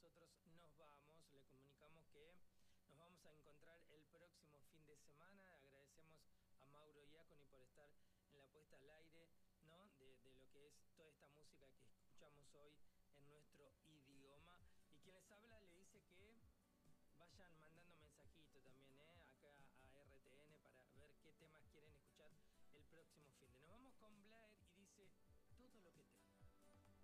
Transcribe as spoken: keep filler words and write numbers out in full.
nosotros nos vamos, le comunicamos que nos vamos a encontrar el próximo fin de semana. Agradecemos a Mauro Iaconi por estar en la puesta al aire, ¿no? De, de lo que es toda esta música que escuchamos hoy en nuestro idioma. Y quien les habla le dice que vayan mandando